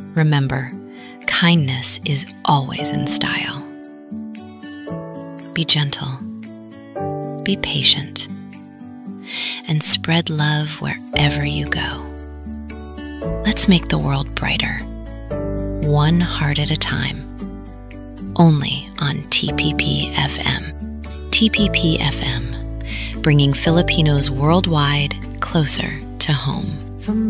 Remember, kindness is always in style. Be gentle, be patient, and spread love wherever you go. Let's make the world brighter, one heart at a time, only on TPP FM. TPP FM, bringing Filipinos worldwide closer to home.